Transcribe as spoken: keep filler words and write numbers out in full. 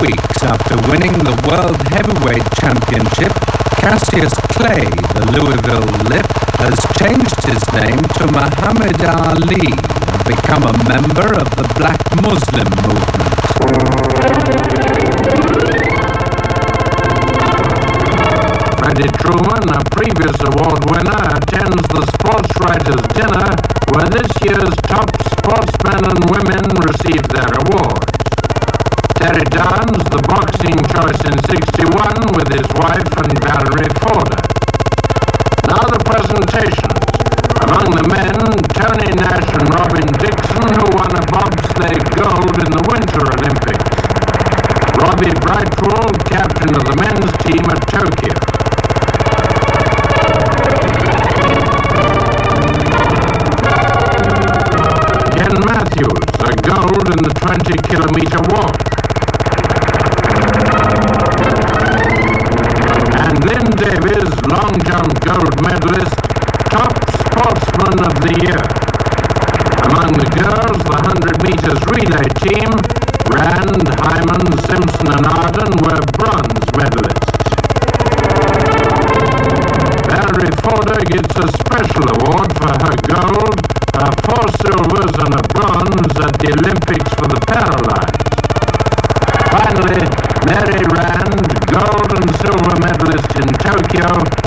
weeks after winning the World Heavyweight Championship, Cassius Clay, the Louisville Lip, has changed his name to Muhammad Ali and become a member of the Black Muslim movement. Freddie Truman, a previous award winner, attends the Sports Writers' Dinner, where this year's top sportsmen and women receive their awards. Terry Downs, the boxing choice in sixty-one, with his wife and Valerie Forder. Now the presentations. Among the men, Tony Nash and Robin Dixon, who won a bobsleigh gold in the Winter Olympics. Robbie Brightwell, captain of the men's team at Tokyo. Ken Matthews, a gold in the twenty kilometer walk. And Lynn Davies, long jump gold medalist, top sportsman of the year. Among the girls, the one hundred meters relay team, Rand, Hyman, Simpson and Arden were bronze medalists. Valerie Forder gets a special award for her gold, her four silvers and a bronze at the Olympics for the Paralyzed. Finally, Mary Rand, gold and silver medalist in Tokyo,